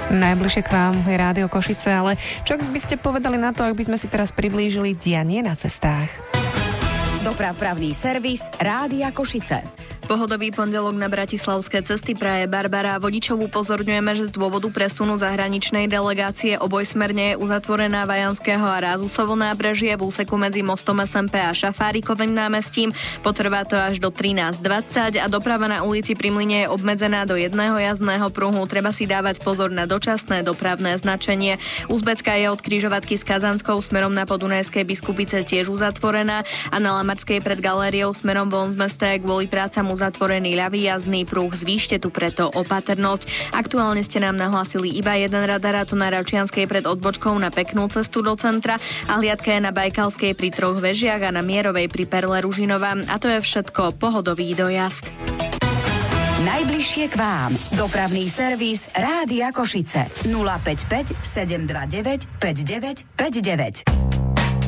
Najbližšie k vám je Rádio Košice, ale čo by ste povedali na to, ak by sme si teraz priblížili dianie na cestách? Dopravný servis Rádia Košice. Pohodový pondelok na bratislavské cesty praje Barbara. Vodičov upozorňujeme, že z dôvodu presunu zahraničnej delegácie obojsmerne je uzatvorená Vajanského a Rázusovo nábrežie v úseku medzi mostom SMP a Šafárikovým námestím. Potrvá to až do 13:20 a doprava na ulici Pri Mlyne je obmedzená do jedného jazdného pruhu. Treba si dávať pozor na dočasné dopravné značenie. Uzbecká je od križovatky s Kazanskou smerom na Podunajskej Biskupice tiež uzatvorená a na Lamarskej pred galériou smerom von z mesta je kvôli prácam zatvorený ľavý jazdný pruh, zvýšte tu preto opatrnosť. Aktuálne ste nám nahlásili iba jeden radar, a to na Račianskej pred odbočkou na Peknú cestu do centra a hliadka je na Bajkalskej pri Troch vežiach a na Mierovej pri Perle Ružinova. A to je všetko, pohodový dojazd. Najbližšie k vám. Dopravný servis Rádia Košice. 055 729 5959.